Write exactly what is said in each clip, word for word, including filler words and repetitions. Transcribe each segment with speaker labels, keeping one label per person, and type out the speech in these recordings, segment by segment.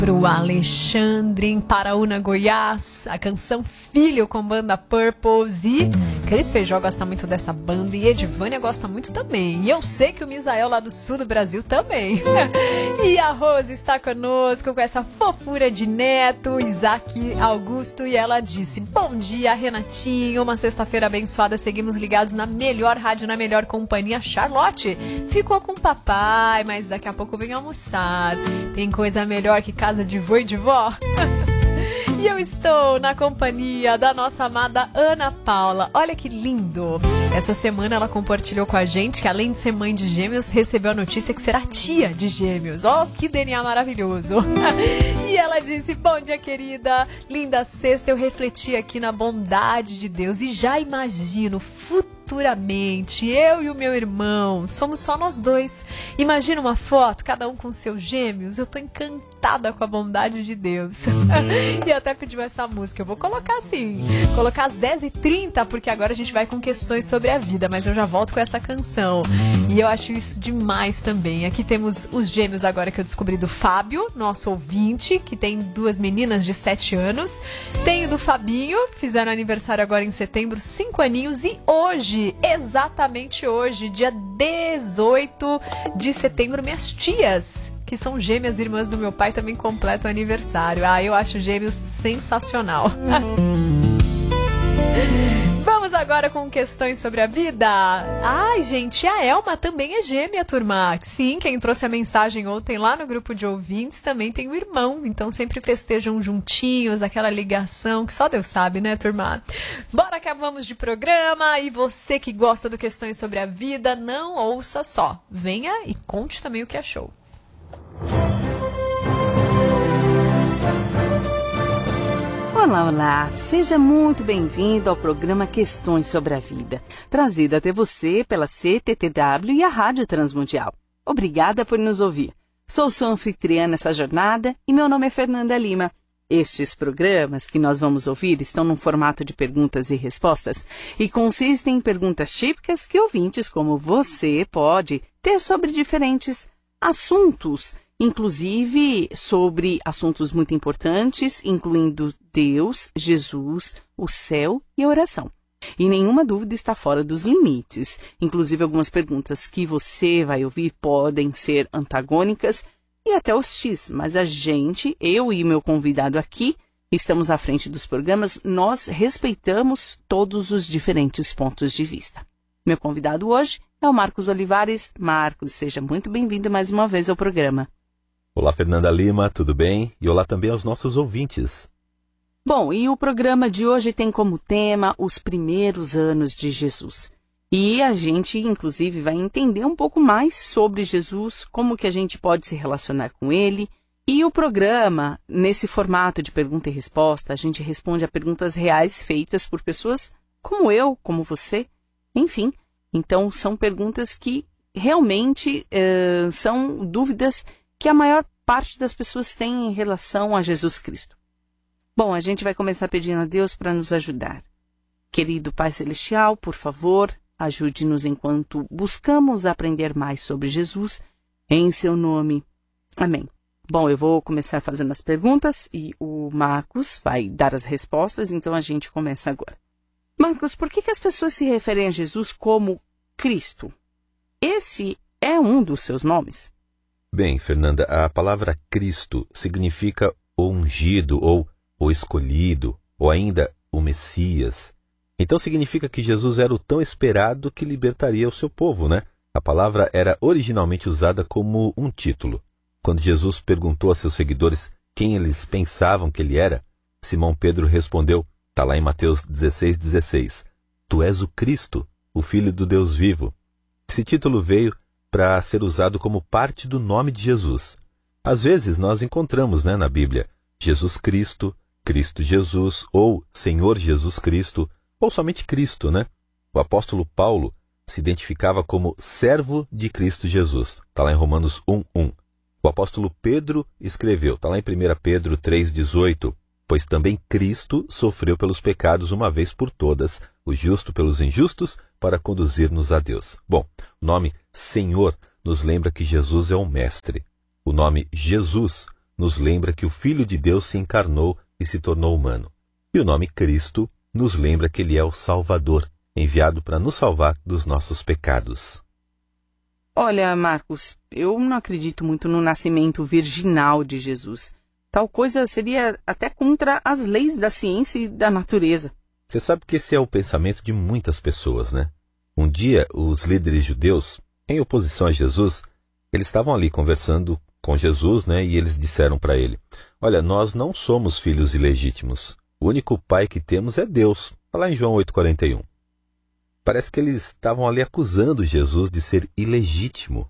Speaker 1: pro Alexandre em Paraúna, Goiás, a canção Filho com banda Purpose. E Cris Feijó gosta muito dessa banda e Edivânia gosta muito também. E eu sei que o Misael lá do sul do Brasil também. E a Rose está conosco com essa fofura de neto, Isaac Augusto, e ela disse: bom dia, Renatinho, uma sexta-feira abençoada, seguimos ligados na melhor rádio, na melhor companhia. Charlotte ficou com o papai, mas daqui a pouco vem almoçar. Tem coisa melhor que casa de vô e de vó? E eu estou na companhia da nossa amada Ana Paula. Olha que lindo! Essa semana ela compartilhou com a gente que, além de ser mãe de gêmeos, recebeu a notícia que será tia de gêmeos. Oh, que D N A maravilhoso! E ela disse: bom dia, querida, linda sexta, eu refleti aqui na bondade de Deus e já imagino futuramente eu e o meu irmão, somos só nós dois. Imagina uma foto, cada um com seus gêmeos. Eu tô encantada com a bondade de Deus. E até pediu essa música. Eu vou colocar assim, colocar às dez e trinta, porque agora a gente vai com questões sobre a vida, mas eu já volto com essa canção. E eu acho isso demais também. Aqui temos os gêmeos agora que eu descobri do Fábio, nosso ouvinte, que tem duas meninas de sete anos. Tem o do Fabinho, fizeram aniversário agora em setembro, cinco aninhos. E hoje, exatamente hoje, dia dezoito de setembro, minhas tias, que são gêmeas irmãs do meu pai, também completam aniversário. Ah, eu acho gêmeos sensacional. Vamos agora com questões sobre a vida. Ai, gente, a Elma também é gêmea, turma. Sim, quem trouxe a mensagem ontem lá no grupo de ouvintes também tem o irmão. Então sempre festejam juntinhos, aquela ligação que só Deus sabe, né, turma? Bora que vamos de programa. E você que gosta do Questões sobre a Vida, não ouça só. Venha e conte também o que achou.
Speaker 2: Olá, olá! Seja muito bem-vindo ao programa Questões sobre a Vida, trazido até você pela C T T W e a Rádio Transmundial. Obrigada por nos ouvir. Sou sua anfitriã nessa jornada e meu nome é Fernanda Lima. Estes programas que nós vamos ouvir estão num formato de perguntas e respostas e consistem em perguntas típicas que ouvintes como você pode ter sobre diferentes assuntos, inclusive sobre assuntos muito importantes, incluindo Deus, Jesus, o céu e a oração. E nenhuma dúvida está fora dos limites. Inclusive, algumas perguntas que você vai ouvir podem ser antagônicas e até hostis, mas a gente, eu e meu convidado aqui, estamos à frente dos programas, nós respeitamos todos os diferentes pontos de vista. Meu convidado hoje é o Marcos Olivares. Marcos, seja muito bem-vindo mais uma vez ao programa.
Speaker 3: Olá, Fernanda Lima, tudo bem? E olá também aos nossos ouvintes.
Speaker 2: Bom, e o programa de hoje tem como tema os primeiros anos de Jesus. E a gente, inclusive, vai entender um pouco mais sobre Jesus, como que a gente pode se relacionar com ele. E o programa, nesse formato de pergunta e resposta, a gente responde a perguntas reais feitas por pessoas como eu, como você, enfim. Então, são perguntas que realmente uh, são dúvidas que a maior parte das pessoas tem em relação a Jesus Cristo. Bom, a gente vai começar pedindo a Deus para nos ajudar. Querido Pai Celestial, por favor, ajude-nos enquanto buscamos aprender mais sobre Jesus, em seu nome. Amém. Bom, eu vou começar fazendo as perguntas e o Marcos vai dar as respostas, então a gente começa agora. Marcos, por que que as pessoas se referem a Jesus como Cristo? Esse é um dos seus nomes?
Speaker 3: Bem, Fernanda, a palavra Cristo significa o ungido ou o escolhido, ou ainda o Messias. Então significa que Jesus era o tão esperado que libertaria o seu povo, né? A palavra era originalmente usada como um título. Quando Jesus perguntou a seus seguidores quem eles pensavam que ele era, Simão Pedro respondeu, está lá em Mateus dezesseis, dezesseis, Tu és o Cristo, o Filho do Deus vivo. Esse título veio para ser usado como parte do nome de Jesus. Às vezes nós encontramos, né, na Bíblia Jesus Cristo, Cristo Jesus, ou Senhor Jesus Cristo, ou somente Cristo, né? O apóstolo Paulo se identificava como servo de Cristo Jesus. Está lá em Romanos um, um. O apóstolo Pedro escreveu, está lá em primeira Pedro três, dezoito, pois também Cristo sofreu pelos pecados uma vez por todas, o justo pelos injustos, para conduzir-nos a Deus. Bom, o nome Senhor nos lembra que Jesus é o Mestre. O nome Jesus nos lembra que o Filho de Deus se encarnou e se tornou humano. E o nome Cristo nos lembra que ele é o Salvador, enviado para nos salvar dos nossos pecados.
Speaker 2: Olha, Marcos, eu não acredito muito no nascimento virginal de Jesus. Tal coisa seria até contra as leis da ciência e da natureza.
Speaker 3: Você sabe que esse é o pensamento de muitas pessoas, né? Um dia, os líderes judeus, em oposição a Jesus, eles estavam ali conversando com Jesus, né? E eles disseram para ele: olha, nós não somos filhos ilegítimos. O único pai que temos é Deus. Está lá em João oito, quarenta e um. Parece que eles estavam ali acusando Jesus de ser ilegítimo.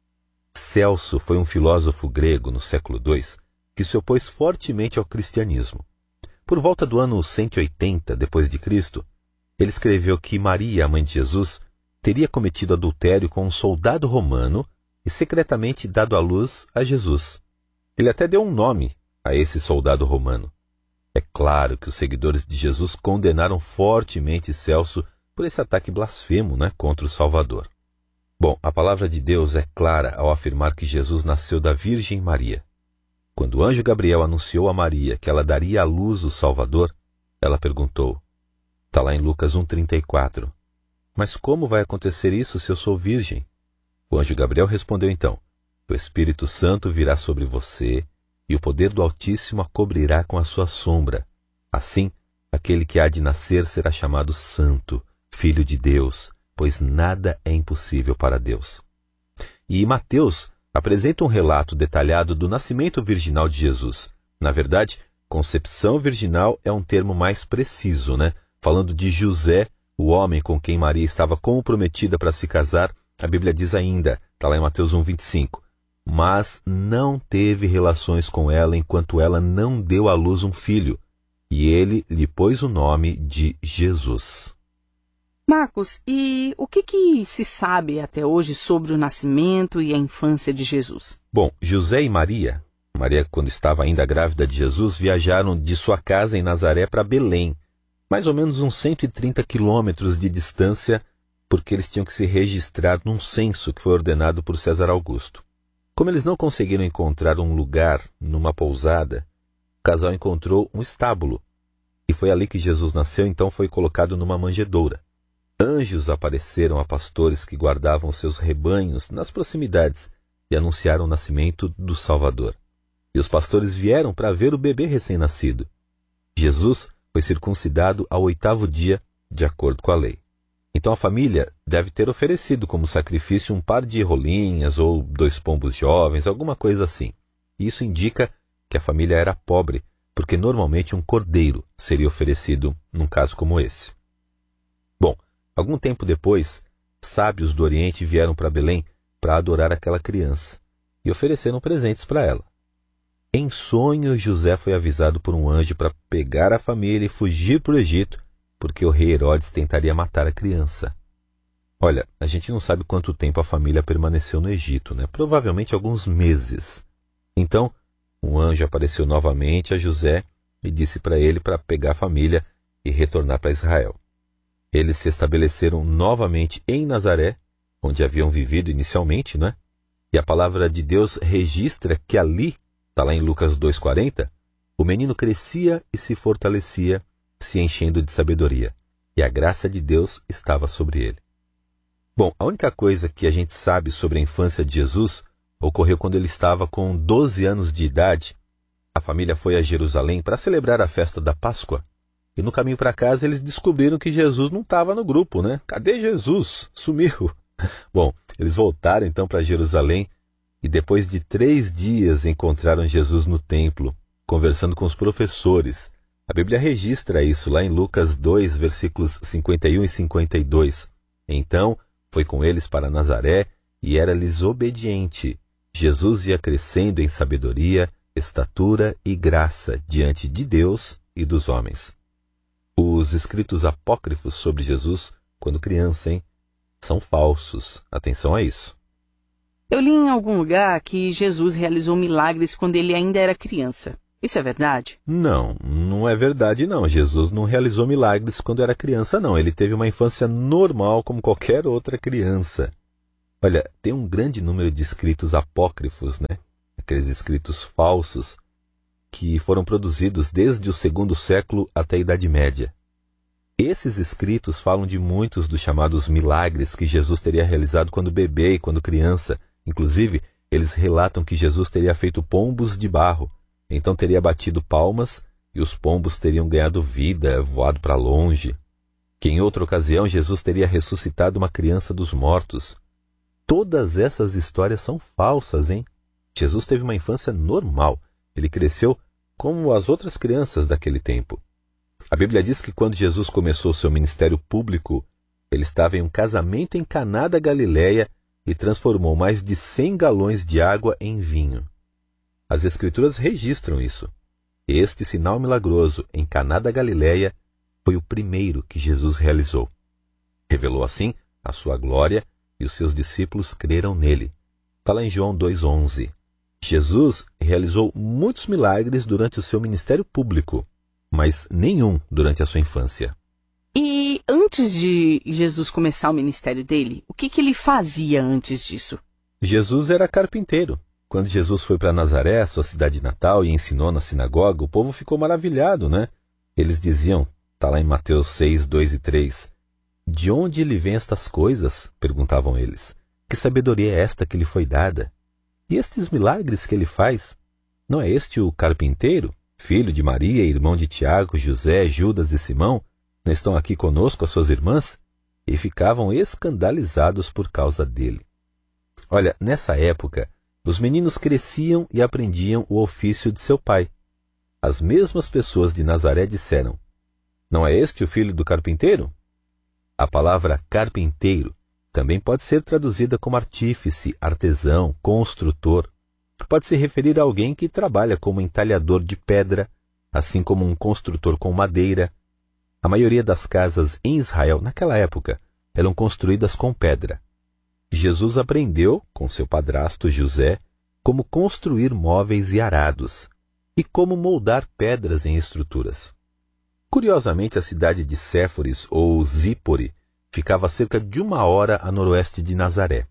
Speaker 3: Celso foi um filósofo grego no século dois que se opôs fortemente ao cristianismo. Por volta do ano cento e oitenta depois de Cristo, ele escreveu que Maria, a mãe de Jesus, teria cometido adultério com um soldado romano e secretamente dado à luz a Jesus. Ele até deu um nome a esse soldado romano. É claro que os seguidores de Jesus condenaram fortemente Celso por esse ataque blasfemo, né, contra o Salvador. Bom, a palavra de Deus é clara ao afirmar que Jesus nasceu da Virgem Maria. Quando o anjo Gabriel anunciou a Maria que ela daria à luz o Salvador, ela perguntou, está lá em Lucas um, trinta e quatro, mas como vai acontecer isso se eu sou virgem? O anjo Gabriel respondeu então, o Espírito Santo virá sobre você e o poder do Altíssimo a cobrirá com a sua sombra. Assim, aquele que há de nascer será chamado Santo, Filho de Deus, pois nada é impossível para Deus. E Mateus apresenta um relato detalhado do nascimento virginal de Jesus. Na verdade, concepção virginal é um termo mais preciso, né? Falando de José, o homem com quem Maria estava comprometida para se casar, a Bíblia diz ainda, está lá em Mateus um, vinte e cinco, mas não teve relações com ela enquanto ela não deu à luz um filho, e ele lhe pôs o nome de Jesus.
Speaker 2: Marcos, e o que, que se sabe até hoje sobre o nascimento e a infância de Jesus?
Speaker 3: Bom, José e Maria, Maria quando estava ainda grávida de Jesus, viajaram de sua casa em Nazaré para Belém, mais ou menos uns cento e trinta quilômetros de distância, porque eles tinham que se registrar num censo que foi ordenado por César Augusto. Como eles não conseguiram encontrar um lugar numa pousada, o casal encontrou um estábulo, e foi ali que Jesus nasceu, então foi colocado numa manjedoura. Anjos apareceram a pastores que guardavam seus rebanhos nas proximidades e anunciaram o nascimento do Salvador. E os pastores vieram para ver o bebê recém-nascido. Jesus foi circuncidado ao oitavo dia, de acordo com a lei. Então a família deve ter oferecido como sacrifício um par de rolinhas ou dois pombos jovens, alguma coisa assim. E isso indica que a família era pobre, porque normalmente um cordeiro seria oferecido num caso como esse. Bom, algum tempo depois, sábios do Oriente vieram para Belém para adorar aquela criança e ofereceram presentes para ela. Em sonho, José foi avisado por um anjo para pegar a família e fugir para o Egito, porque o rei Herodes tentaria matar a criança. Olha, a gente não sabe quanto tempo a família permaneceu no Egito, né? Provavelmente alguns meses. Então, um anjo apareceu novamente a José e disse para ele para pegar a família e retornar para Israel. Eles se estabeleceram novamente em Nazaré, onde haviam vivido inicialmente, né? E a palavra de Deus registra que ali, está lá em Lucas dois, quarenta, o menino crescia e se fortalecia, se enchendo de sabedoria, e a graça de Deus estava sobre ele. Bom, a única coisa que a gente sabe sobre a infância de Jesus ocorreu quando ele estava com doze anos de idade. A família foi a Jerusalém para celebrar a festa da Páscoa, e no caminho para casa eles descobriram que Jesus não estava no grupo, né? Cadê Jesus? Sumiu. Bom, eles voltaram então para Jerusalém e depois de três dias encontraram Jesus no templo, conversando com os professores. A Bíblia registra isso lá em Lucas dois, versículos cinquenta e um e cinquenta e dois. Então, foi com eles para Nazaré e era-lhes obediente. Jesus ia crescendo em sabedoria, estatura e graça diante de Deus e dos homens. Os escritos apócrifos sobre Jesus, quando criança, hein, são falsos. Atenção a isso.
Speaker 2: Eu li em algum lugar que Jesus realizou milagres quando ele ainda era criança. Isso é verdade?
Speaker 3: Não, não é verdade não. Jesus não realizou milagres quando era criança, não. Ele teve uma infância normal como qualquer outra criança. Olha, tem um grande número de escritos apócrifos, né? aqueles escritos falsos que foram produzidos desde o segundo século até a Idade Média. Esses escritos falam de muitos dos chamados milagres que Jesus teria realizado quando bebê e quando criança. Inclusive, eles relatam que Jesus teria feito pombos de barro, então teria batido palmas e os pombos teriam ganhado vida, voado para longe. Que em outra ocasião Jesus teria ressuscitado uma criança dos mortos. Todas essas histórias são falsas, hein? Jesus teve uma infância normal. Ele cresceu como as outras crianças daquele tempo. A Bíblia diz que quando Jesus começou seu ministério público, ele estava em um casamento em Caná da Galileia e transformou mais de cem galões de água em vinho. As Escrituras registram isso. Este sinal milagroso em Caná da Galileia foi o primeiro que Jesus realizou. Revelou assim a sua glória e os seus discípulos creram nele. Está lá em João dois, onze. Jesus realizou muitos milagres durante o seu ministério público, mas nenhum durante a sua infância.
Speaker 2: E antes de Jesus começar o ministério dele, o que, que ele fazia antes disso?
Speaker 3: Jesus era carpinteiro. Quando Jesus foi para Nazaré, sua cidade natal, e ensinou na sinagoga, o povo ficou maravilhado, né? Eles diziam, está lá em Mateus seis, dois e três, de onde lhe vêm estas coisas? Perguntavam eles. Que sabedoria é esta que lhe foi dada? E estes milagres que ele faz? Não é este o carpinteiro, filho de Maria, irmão de Tiago, José, Judas e Simão? Não estão aqui conosco as suas irmãs? E ficavam escandalizados por causa dele. Olha, nessa época, os meninos cresciam e aprendiam o ofício de seu pai. As mesmas pessoas de Nazaré disseram, não é este o filho do carpinteiro? A palavra carpinteiro também pode ser traduzida como artífice, artesão, construtor. Pode se referir a alguém que trabalha como entalhador de pedra, assim como um construtor com madeira. A maioria das casas em Israel, naquela época, eram construídas com pedra. Jesus aprendeu, com seu padrasto José, como construir móveis e arados, e como moldar pedras em estruturas. Curiosamente, a cidade de Séforis, ou Zípore, ficava a cerca de uma hora a noroeste de Nazaré.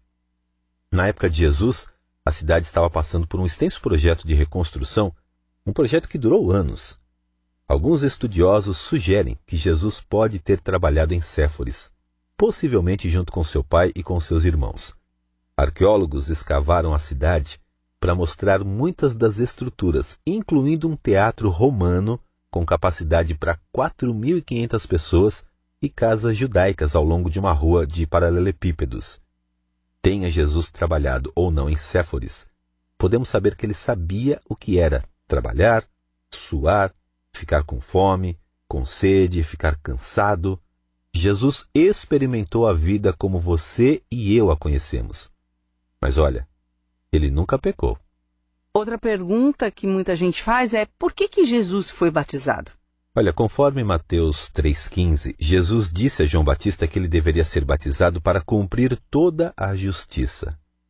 Speaker 3: Na época de Jesus, a cidade estava passando por um extenso projeto de reconstrução, um projeto que durou anos. Alguns estudiosos sugerem que Jesus pode ter trabalhado em Séforis, possivelmente junto com seu pai e com seus irmãos. Arqueólogos escavaram a cidade para mostrar muitas das estruturas, incluindo um teatro romano com capacidade para quatro mil e quinhentas pessoas e casas judaicas ao longo de uma rua de paralelepípedos. Tenha Jesus trabalhado ou não em Séforis, podemos saber que ele sabia o que era trabalhar, suar, ficar com fome, com sede, ficar cansado. Jesus experimentou a vida como você e eu a conhecemos. Mas olha, ele nunca pecou.
Speaker 2: Outra pergunta que muita gente faz é por que que Jesus foi batizado?
Speaker 3: Olha, conforme Mateus três, quinze, Jesus disse a João Batista que ele deveria ser batizado para cumprir toda a justiça.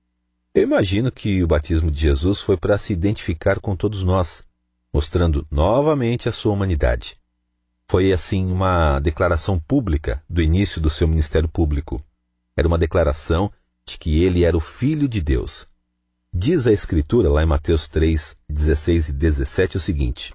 Speaker 3: Eu imagino que o batismo de Jesus foi para se identificar com todos nós, mostrando novamente a sua humanidade. Foi, assim, uma declaração pública do início do seu ministério público. Era uma declaração de que ele era o Filho de Deus. Diz a Escritura, lá em Mateus três, dezesseis e dezessete, o seguinte: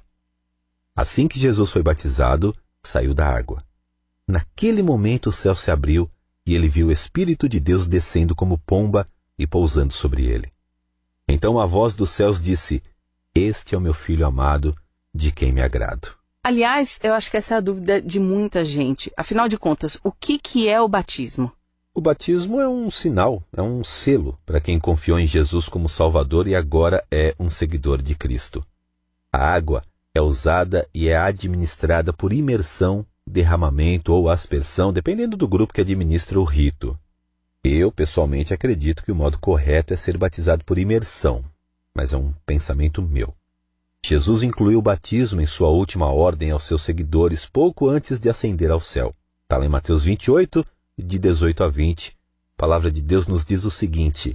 Speaker 3: assim que Jesus foi batizado, saiu da água. Naquele momento o céu se abriu e ele viu o Espírito de Deus descendo como pomba e pousando sobre ele. Então a voz dos céus disse: este é o meu Filho amado, de quem me agrado.
Speaker 2: Aliás, eu acho que essa é a dúvida de muita gente. Afinal de contas, o que, que é o batismo?
Speaker 3: O batismo é um sinal, é um selo para quem confiou em Jesus como Salvador e agora é um seguidor de Cristo. A água é usada e é administrada por imersão, derramamento ou aspersão, dependendo do grupo que administra o rito. Eu, pessoalmente, acredito que o modo correto é ser batizado por imersão, mas é um pensamento meu. Jesus incluiu o batismo em sua última ordem aos seus seguidores pouco antes de ascender ao céu. Está lá em Mateus vinte e oito, de dezoito a vinte. A palavra de Deus nos diz o seguinte: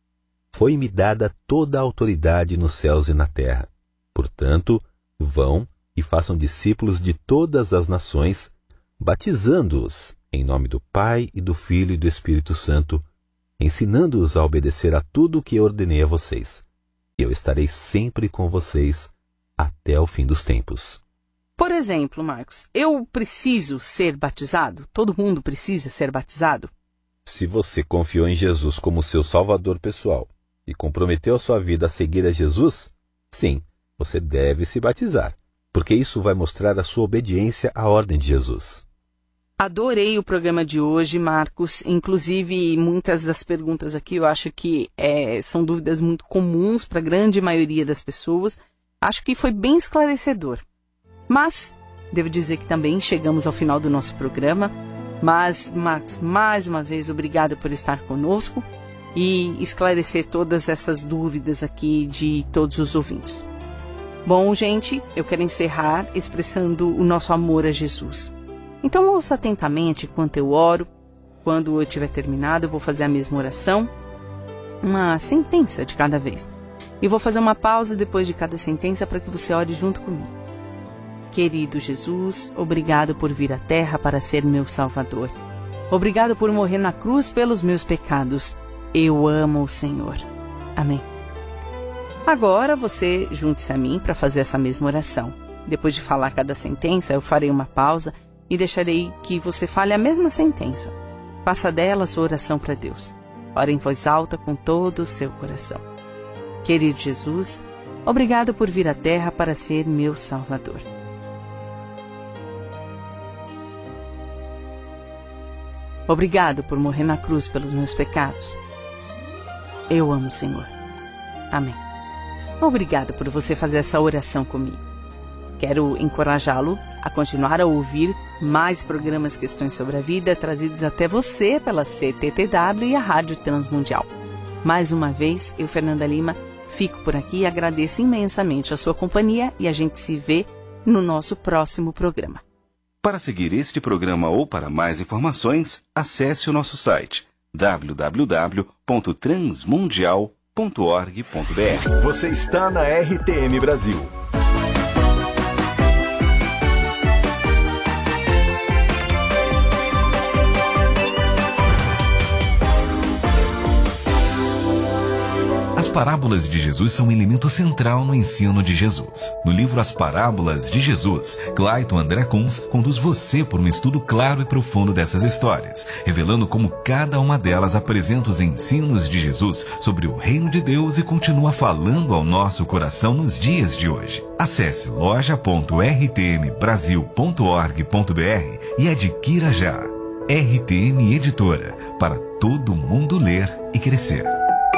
Speaker 3: foi-me dada toda a autoridade nos céus e na terra. Portanto, vão e façam discípulos de todas as nações, batizando-os em nome do Pai e do Filho e do Espírito Santo, ensinando-os a obedecer a tudo o que ordenei a vocês. e eu estarei sempre com vocês até o fim dos tempos.
Speaker 2: Por exemplo, Marcos, eu preciso ser batizado? Todo mundo precisa ser batizado?
Speaker 3: Se você confiou em Jesus como seu salvador pessoal e comprometeu a sua vida a seguir a Jesus, sim, você deve se batizar, porque isso vai mostrar a sua obediência à ordem de Jesus.
Speaker 2: Adorei o programa de hoje, Marcos. Inclusive, muitas das perguntas aqui eu acho que é, são dúvidas muito comuns para a grande maioria das pessoas. Acho que foi bem esclarecedor. Mas, devo dizer que também chegamos ao final do nosso programa. Mas, Marcos, mais uma vez, obrigada por estar conosco e esclarecer todas essas dúvidas aqui de todos os ouvintes. Bom, gente, eu quero encerrar expressando o nosso amor a Jesus. Então, ouça atentamente enquanto eu oro. Quando eu tiver terminado, eu vou fazer a mesma oração, uma sentença de cada vez. E vou fazer uma pausa depois de cada sentença para que você ore junto comigo. Querido Jesus, obrigado por vir à Terra para ser meu Salvador. Obrigado por morrer na cruz pelos meus pecados. Eu amo o Senhor. Amém. Agora você junte-se a mim para fazer essa mesma oração. Depois de falar cada sentença, eu farei uma pausa e deixarei que você fale a mesma sentença. Faça dela a sua oração para Deus. Ore em voz alta com todo o seu coração. Querido Jesus, obrigado por vir à Terra para ser meu Salvador. Obrigado por morrer na cruz pelos meus pecados. Eu amo o Senhor. Amém. Obrigado por você fazer essa oração comigo. Quero encorajá-lo a continuar a ouvir mais programas Questões sobre a Vida trazidos até você pela C T T W e a Rádio Transmundial. Mais uma vez, eu, Fernanda Lima, fico por aqui e agradeço imensamente a sua companhia e a gente se vê no nosso próximo programa.
Speaker 4: Para seguir este programa ou para mais informações, acesse o nosso site w w w ponto transmundial ponto org ponto b r.
Speaker 5: Você está na R T M Brasil.
Speaker 6: As parábolas de Jesus são um elemento central no ensino de Jesus. No livro As Parábolas de Jesus, Clayton André Kunz conduz você por um estudo claro e profundo dessas histórias, revelando como cada uma delas apresenta os ensinos de Jesus sobre o reino de Deus e continua falando ao nosso coração nos dias de hoje. Acesse loja ponto r t m brasil ponto org ponto b r e adquira já. R T M Editora, para todo mundo ler e crescer.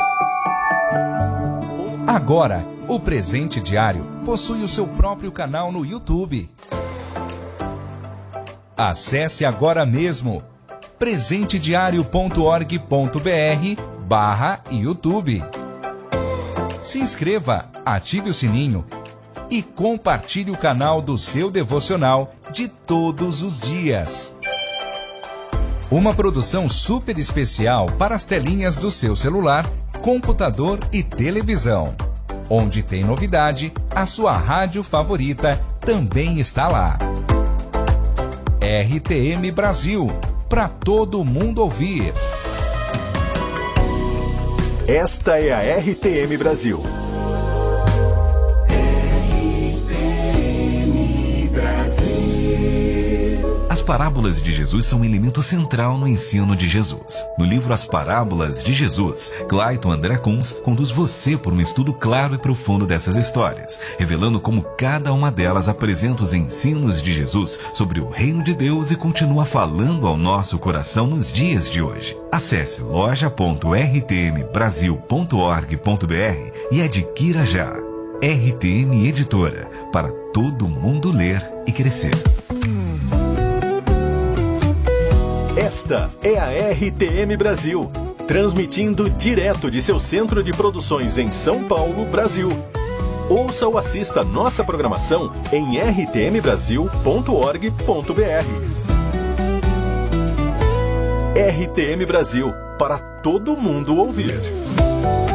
Speaker 7: Agora, o Presente Diário possui o seu próprio canal no YouTube. Acesse agora mesmo presente diário ponto org ponto b r barra YouTube. Se inscreva, ative o sininho e compartilhe o canal do seu devocional de todos os dias. Uma produção super especial para as telinhas do seu celular, computador e televisão. Onde tem novidade, a sua rádio favorita também está lá. R T M Brasil, para todo mundo ouvir.
Speaker 5: Esta é a R T M Brasil.
Speaker 6: As parábolas de Jesus são um elemento central no ensino de Jesus. No livro As Parábolas de Jesus, Clayton André Kunz conduz você por um estudo claro e profundo dessas histórias, revelando como cada uma delas apresenta os ensinos de Jesus sobre o reino de Deus e continua falando ao nosso coração nos dias de hoje. Acesse loja ponto r t m brasil ponto org ponto b r e adquira já. R T M Editora, para todo mundo ler e crescer.
Speaker 5: Esta é a R T M Brasil, transmitindo direto de seu centro de produções em São Paulo, Brasil. Ouça ou assista nossa programação em r t m brasil ponto org ponto b r. R T M Brasil, para todo mundo ouvir.